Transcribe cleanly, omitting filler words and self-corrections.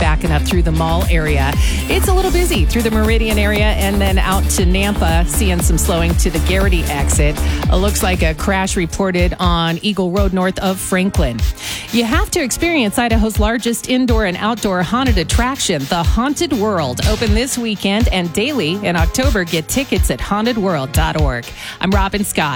backing up through the mall area. It's a little busy through the Meridian area and then out to Nampa, seeing some slowing to the Garrity exit. It looks like a crash reported on Eagle Road north of Franklin. You have to experience Idaho's largest indoor and outdoor haunted attraction, the Haunted World. Open this weekend and daily in October. Get tickets at hauntedworld.org. I'm Robin Scott.